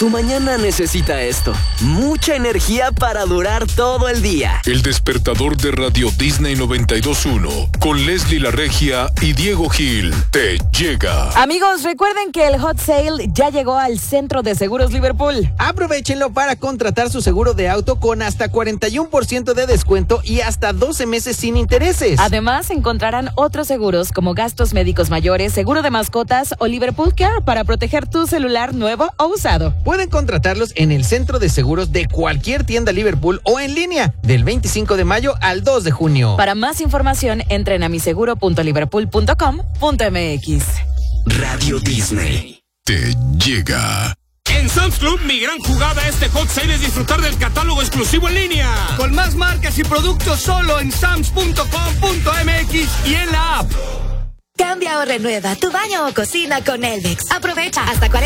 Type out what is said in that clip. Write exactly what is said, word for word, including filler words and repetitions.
Tu mañana necesita esto. Mucha energía para durar todo el día. El despertador de Radio Disney noventa y dos punto uno con Leslie La Regia y Diego Gil te llega. Amigos, recuerden que el Hot Sale ya llegó al Centro de Seguros Liverpool. Aprovechenlo para contratar su seguro de auto con hasta cuarenta y uno por ciento de descuento y hasta doce meses sin intereses. Además, encontrarán otros seguros como gastos médicos mayores, seguro de mascotas o Liverpool Care para proteger tu celular nuevo o usado. Pueden contratarlos en el centro de seguros de cualquier tienda Liverpool o en línea del veinticinco de mayo al dos de junio. Para más información, entren a miseguro punto liverpool punto com punto m x. Radio Disney te llega. En Sam's Club, mi gran jugada este Hot Sale es disfrutar del catálogo exclusivo en línea. Con más marcas y productos solo en sams punto com punto m x y en la app. Cambia o renueva tu baño o cocina con Elvex. Aprovecha hasta cuarenta